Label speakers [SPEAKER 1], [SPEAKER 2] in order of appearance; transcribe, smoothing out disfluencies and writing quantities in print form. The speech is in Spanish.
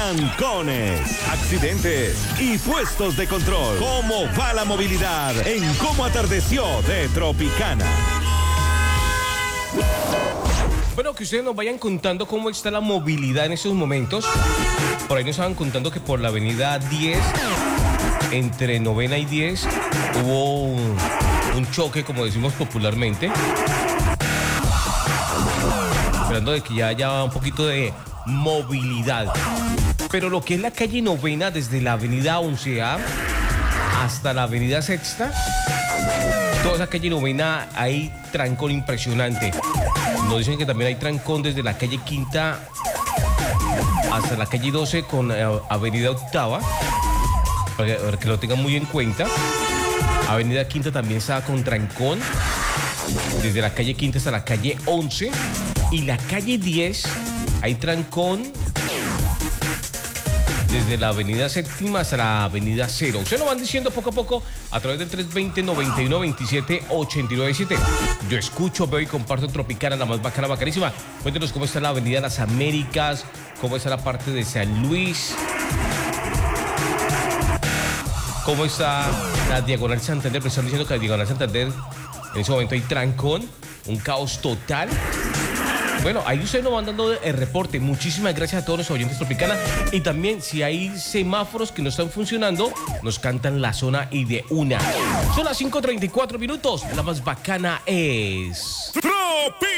[SPEAKER 1] trancones, accidentes y puestos de control. ¿Cómo va la movilidad en Cómo Atardeció de Tropicana?
[SPEAKER 2] Bueno, que ustedes nos vayan contando cómo está la movilidad en estos momentos. Por ahí nos estaban contando que por la avenida 10, entre Novena y 10, hubo un choque, como decimos popularmente. Esperando de que ya haya un poquito de movilidad. Pero lo que es la calle Novena, desde la avenida 11A hasta la avenida Sexta, toda esa calle Novena hay trancón impresionante. Nos dicen que también hay trancón desde la calle Quinta hasta la calle 12 con avenida Octava, para que lo tengan muy en cuenta. Avenida Quinta también está con trancón desde la calle Quinta hasta la calle 11. Y la calle 10 hay trancón desde la avenida Séptima hasta la avenida 0. Ustedes nos van diciendo poco a poco a través del 320-9127-897. Yo escucho, veo y comparto Tropicana, la más bacana, bacanísima. Cuéntenos cómo está la avenida Las Américas, cómo está la parte de San Luis, cómo está la Diagonal Santander. Me están diciendo que la Diagonal Santander en ese momento hay trancón, un caos total. Bueno, ahí ustedes nos van dando el reporte. Muchísimas gracias a todos los oyentes Tropicana. Y también, si hay semáforos que no están funcionando, nos cantan la zona y de una. Son las 5:34 minutos. La más bacana es...
[SPEAKER 1] ¡Tropicana!